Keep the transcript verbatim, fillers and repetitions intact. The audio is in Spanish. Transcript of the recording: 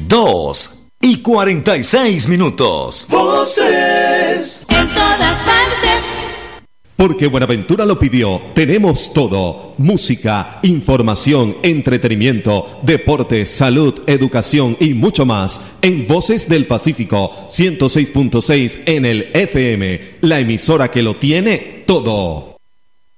dos y cuarenta y seis minutos. Voces en todas partes. Porque Buenaventura lo pidió, tenemos todo: música, información, entretenimiento, deportes, salud, educación y mucho más en Voces del Pacífico ciento seis punto seis en el F M, la emisora que lo tiene todo.